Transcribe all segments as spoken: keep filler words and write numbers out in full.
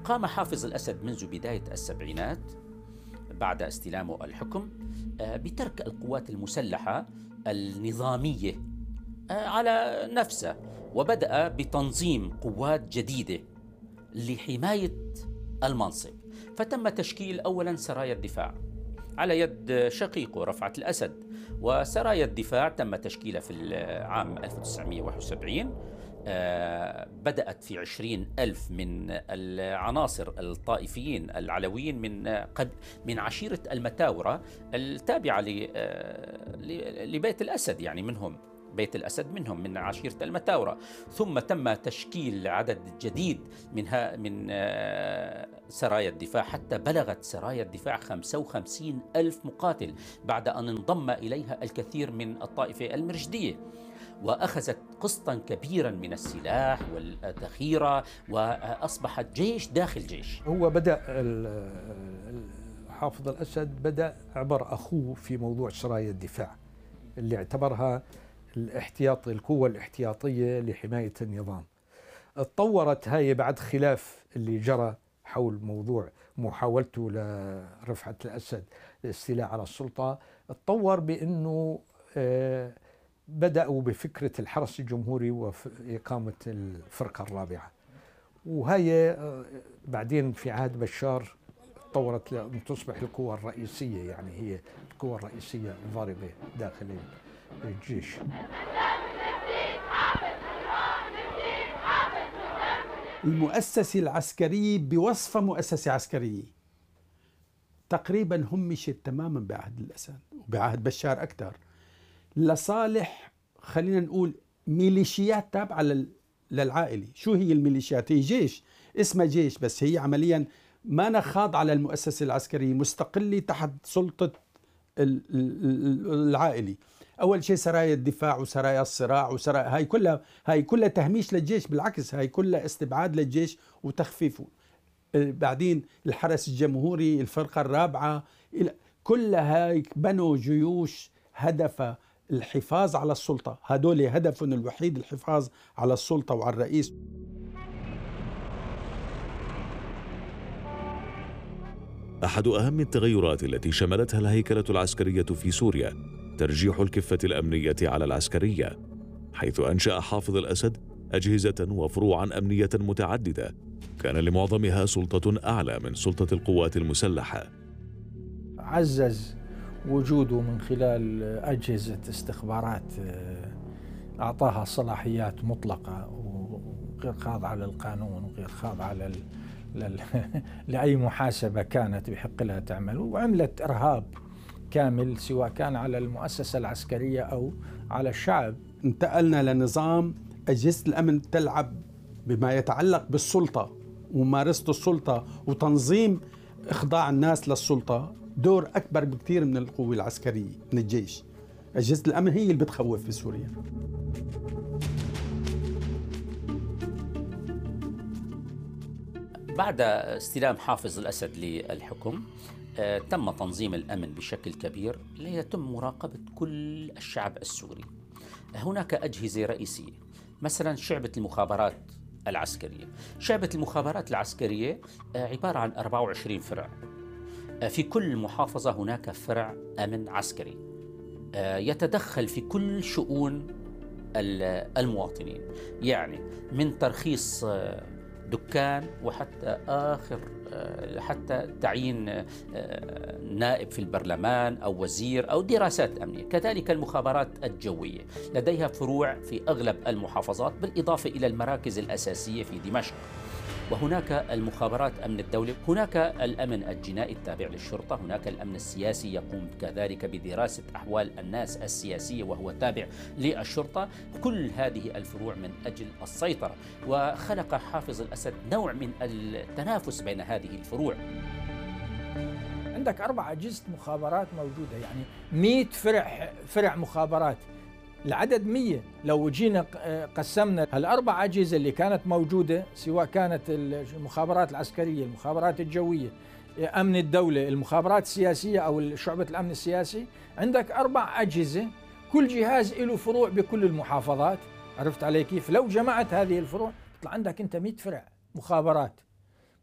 قام حافظ الأسد منذ بداية السبعينات بعد استلامه الحكم بترك القوات المسلحة النظامية على نفسه، وبدأ بتنظيم قوات جديدة لحماية المنصب. فتم تشكيل أولا سرايا الدفاع على يد شقيقه رفعت الأسد، وسرايا الدفاع تم تشكيلها في العام ألف وتسعمئة وواحد وسبعين. آه بدأت في عشرين ألف من العناصر الطائفيين العلويين من قد من عشيرة المتاورة التابعة لبيت الأسد، يعني منهم بيت الأسد منهم من عشيرة المتاورة. ثم تم تشكيل عدد جديد منها من سرايا الدفاع، حتى بلغت سرايا الدفاع خمسة وخمسين ألف مقاتل بعد أن انضم إليها الكثير من الطائفة المرشدية، وأخذت قسطا كبيرا من السلاح والذخيرة، وأصبحت جيش داخل جيش. هو بدأ حافظ الأسد بدأ عبر أخوه في موضوع سرايا الدفاع اللي اعتبرها الاحتياطي القوة الاحتياطية لحماية النظام. اتطورت هاي بعد خلاف اللي جرى حول موضوع محاولته لرفعة الأسد الاستيلاء على السلطة. اتطور بأنه بدأوا بفكرة الحرس الجمهوري وإقامة الفرقة الرابعة، وهي بعدين في عهد بشار تطورت لأن تصبح القوة الرئيسية، يعني هي القوة الرئيسية الضاربة داخل الجيش. المؤسسة العسكرية بوصفة مؤسسة عسكرية تقريبا همشت تماما بعهد الأسد وبعهد بشار أكثر لصالح، خلينا نقول، ميليشيات تابعة للعائلة. شو هي الميليشيات؟ هي جيش، اسمها جيش، بس هي عمليا ما نخاض على المؤسسة العسكرية، مستقلة تحت سلطة العائلة. أول شيء سرايا الدفاع وسرايا الصراع وسرايا، هاي كلها هاي كلها تهميش للجيش، بالعكس هاي كلها استبعاد للجيش وتخفيفه. بعدين الحرس الجمهوري، الفرقة الرابعة، كل هاي بنوا جيوش هدفها الحفاظ على السلطة. هدول هدفهم الوحيد الحفاظ على السلطة وعلى الرئيس. أحد أهم التغيرات التي شملتها الهيكلة العسكرية في سوريا ترجيح الكفة الأمنية على العسكرية، حيث أنشأ حافظ الأسد أجهزة وفروعا أمنية متعددة كان لمعظمها سلطة أعلى من سلطة القوات المسلحة. عزز وجوده من خلال أجهزة استخبارات أعطاها صلاحيات مطلقة وغير خاضعة للقانون وغير خاضعة لل... لل... لأي محاسبة كانت بحق لها تعمل، وعملت إرهاب كامل سواء كان على المؤسسة العسكرية أو على الشعب. انتقلنا لنظام أجهزة الأمن تلعب بما يتعلق بالسلطة وممارسة السلطة وتنظيم إخضاع الناس للسلطة دور أكبر بكثير من القوة العسكرية من الجيش. أجهزة الأمن هي اللي بتخوف في سوريا. بعد استلام حافظ الأسد للحكم آه، تم تنظيم الأمن بشكل كبير ليتم مراقبة كل الشعب السوري. هناك أجهزة رئيسية، مثلا شعبة المخابرات العسكرية. شعبة المخابرات العسكرية آه، عبارة عن أربعة وعشرين فرع. آه، في كل محافظة هناك فرع أمن عسكري آه، يتدخل في كل شؤون المواطنين، يعني من ترخيص آه، دكان وحتى آخر حتى تعيين نائب في البرلمان أو وزير أو دراسات أمنية. كذلك المخابرات الجوية لديها فروع في أغلب المحافظات، بالإضافة إلى المراكز الأساسية في دمشق. وهناك المخابرات أمن الدولة، هناك الأمن الجنائي التابع للشرطة، هناك الأمن السياسي يقوم كذلك بدراسة أحوال الناس السياسية وهو تابع للشرطة. كل هذه الفروع من أجل السيطرة، وخلق حافظ الأسد نوع من التنافس بين هذه الفروع. عندك أربع أجهزة مخابرات موجودة، يعني مئة فرع فرع مخابرات، العدد مية. لو جينا قسمنا هالأربع أجهزة اللي كانت موجودة، سواء كانت المخابرات العسكرية، المخابرات الجوية، أمن الدولة، المخابرات السياسية أو شعبة الأمن السياسي، عندك أربع أجهزة، كل جهاز له فروع بكل المحافظات. عرفت علي كيف؟ لو جمعت هذه الفروع يطلع عندك أنت مئة فرع مخابرات،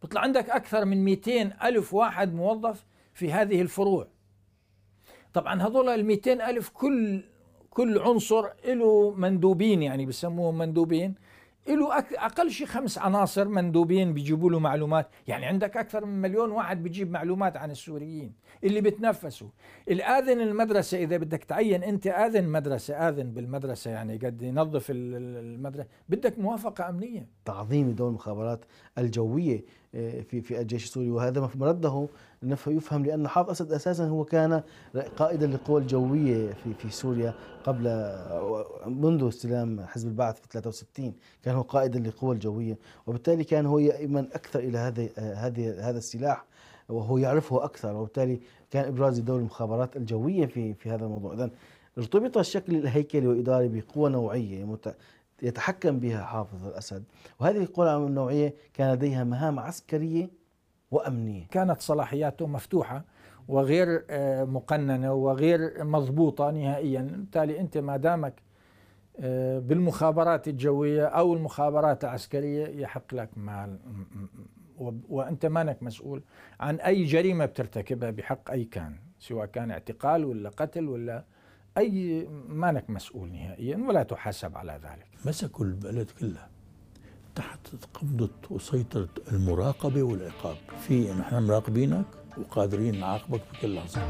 بيطلع عندك أكثر من مئتين ألف واحد موظف في هذه الفروع. طبعا هذول ال مئتين ألف كل كل عنصر له مندوبين، يعني بسموهم مندوبين، له أقل شيء خمس عناصر مندوبين بيجيبوا له معلومات. يعني عندك أكثر من مليون واحد بيجيب معلومات عن السوريين اللي بتنفسوا. الآذن المدرسة، إذا بدك تعين أنت آذن مدرسة، آذن بالمدرسة يعني قد ينظف المدرسة، بدك موافقة أمنية. تعظيم دور المخابرات الجوية في في الجيش السوري، وهذا مرده يفهم لأن حافظ أسد أساسا هو كان قائدا للقوى الجوية في في سوريا قبل منذ استلام حزب البعث في ثلاثة وستين، كان هو قائدا للقوى الجوية، وبالتالي كان هو يؤمن أكثر إلى هذا هذه هذا السلاح وهو يعرفه أكثر، وبالتالي كان إبراز دور المخابرات الجوية في في هذا الموضوع. إذن ارتبط الشكل الهيكلي والإداري بقوى نوعية يتحكم بها حافظ الأسد، وهذه القوى النوعية كان لديها مهام عسكرية وأمنية. كانت صلاحياته مفتوحة وغير مقننة وغير مضبوطة نهائيا. بالتالي أنت ما دامك بالمخابرات الجوية أو المخابرات العسكرية يحق لك مال، وأنت مانك مسؤول عن أي جريمة بترتكبها بحق أي كان، سواء كان اعتقال ولا قتل ولا أي، مانك مسؤول نهائيا ولا تحاسب على ذلك. مسكوا البلد كلها تحت قبضة وسيطرة المراقبة والعقاب. في نحن مراقبينك وقادرين نعاقبك بكل لحظة.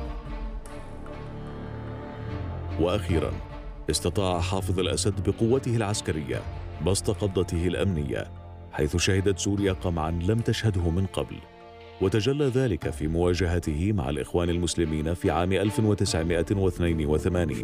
وأخيرا استطاع حافظ الأسد بقوته العسكرية بسط قبضته الأمنية، حيث شهدت سوريا قمعا لم تشهده من قبل، وتجلى ذلك في مواجهته مع الإخوان المسلمين في عام ألف وتسعمائة واثنين وثمانين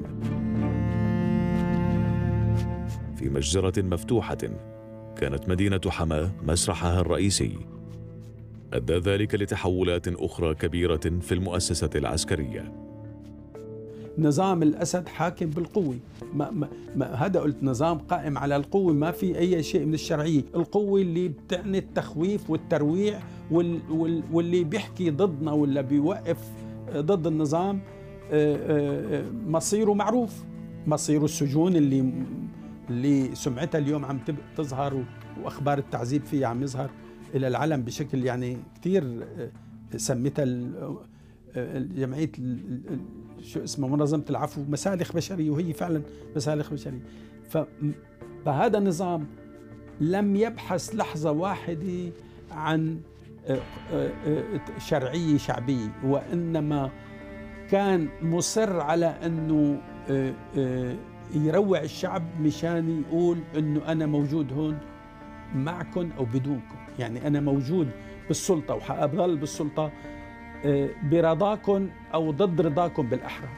في مجزرة مفتوحة كانت مدينة حماة مسرحها الرئيسي. أدى ذلك لتحولات أخرى كبيرة في المؤسسة العسكرية. نظام الأسد حاكم بالقوة، ما ما ما هذا قلت نظام قائم على القوة، ما في أي شيء من الشرعية. القوة اللي بتعني التخويف والترويع، وال وال واللي بيحكي ضدنا ولا بيوقف ضد النظام مصيره معروف، مصيره السجون اللي اللي سمعتها اليوم عم تظهر، وأخبار التعذيب فيها عم يظهر إلى العلم بشكل يعني كتير سميتها جمعية شو اسمه منظمة العفو مسالخ بشرية، وهي فعلا مسالخ بشرية. فهذا النظام لم يبحث لحظة واحدة عن شرعية شعبية، وإنما كان مصر على أنه يروع الشعب مشان يقول أنه أنا موجود هون معكم أو بدونكم، يعني أنا موجود بالسلطة وحأظل بالسلطة برضاكم أو ضد رضاكم بالأحرى.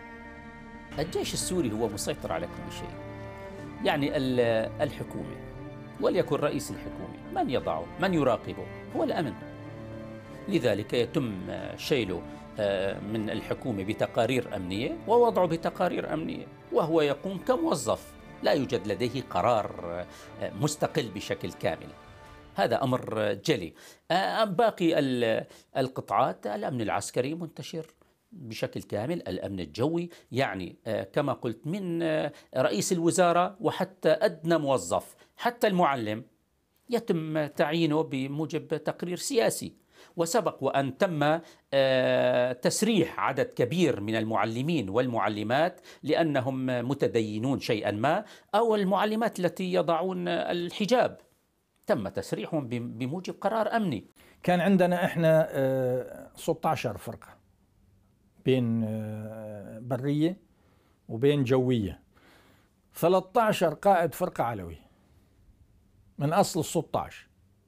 الجيش السوري هو مسيطر على كل شيء، يعني الحكومة وليكن رئيس الحكومة من يضعه من يراقبه هو الأمن، لذلك يتم شيله من الحكومة بتقارير أمنية ووضعه بتقارير أمنية، وهو يقوم كموظف لا يوجد لديه قرار مستقل بشكل كامل. هذا أمر جلي. باقي القطاعات الأمن العسكري منتشر بشكل كامل، الأمن الجوي يعني كما قلت من رئيس الوزارة وحتى أدنى موظف حتى المعلم يتم تعيينه بموجب تقرير سياسي. وسبق وأن تم تسريح عدد كبير من المعلمين والمعلمات لأنهم متدينون شيئا ما، أو المعلمات التي يضعون الحجاب تم تسريحهم بموجب قرار أمني. كان عندنا إحنا ستة عشر فرقة بين برية وبين جوية، ثلاثة عشر قائد فرقة علوي من أصل ستة عشر،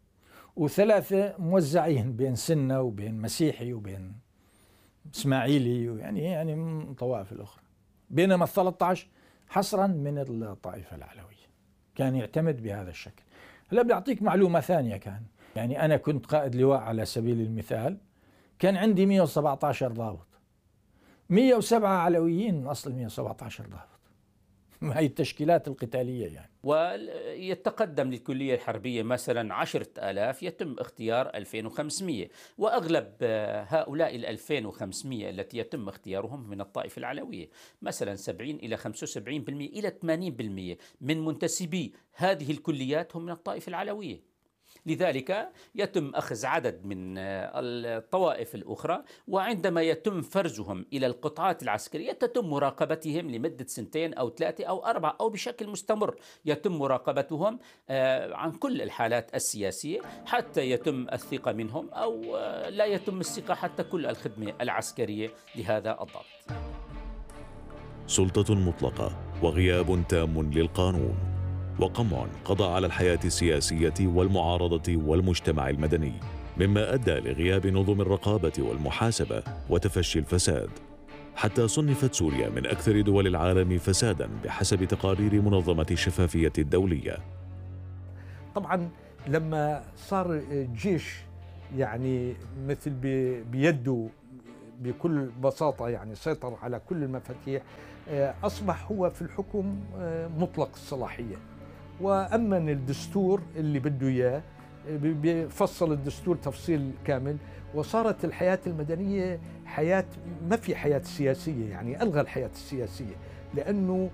وثلاثة موزعين بين سنة وبين مسيحي وبين إسماعيلي، يعني يعني من الطوائف الأخرى، بينما الثلاثة عشر حصرا من الطائفة العلوية. كان يعتمد بهذا الشكل. هلا بدي أعطيك معلومة ثانية. كان يعني أنا كنت قائد لواء على سبيل المثال، كان عندي مئة وسبعة عشر ضابط، مئة وسبعة علويين من أصل مئة وسبعة عشر ضابط. هي التشكيلات القتالية يعني. ويتقدم للكلية الحربية مثلا عشرة آلاف، يتم اختيار ألفين وخمسمئة، وأغلب هؤلاء الألفين وخمسمئة التي يتم اختيارهم من الطائفة العلوية، مثلا سبعين إلى خمسة وسبعين بالمئة إلى ثمانين بالمئة من منتسبي هذه الكليات هم من الطائفة العلوية. لذلك يتم أخذ عدد من الطوائف الأخرى، وعندما يتم فرزهم إلى القطاعات العسكرية تتم مراقبتهم لمدة سنتين أو ثلاثة أو أربعة أو بشكل مستمر، يتم مراقبتهم عن كل الحالات السياسية حتى يتم الثقة منهم أو لا يتم الثقة حتى كل الخدمة العسكرية لهذا الضابط. سلطة مطلقة وغياب تام للقانون، وقمع قضى على الحياة السياسية والمعارضة والمجتمع المدني، مما أدى لغياب نظم الرقابة والمحاسبة وتفشي الفساد، حتى صنفت سوريا من أكثر دول العالم فسادا بحسب تقارير منظمة الشفافية الدولية. طبعا لما صار الجيش يعني مثل بيده بكل بساطة يعني سيطر على كل المفاتيح، أصبح هو في الحكم مطلق الصلاحية، وأمن الدستور اللي بده إياه، بيفصل الدستور تفصيل كامل، وصارت الحياة المدنية حياة ما في حياة سياسية، يعني ألغى الحياة السياسية لأنه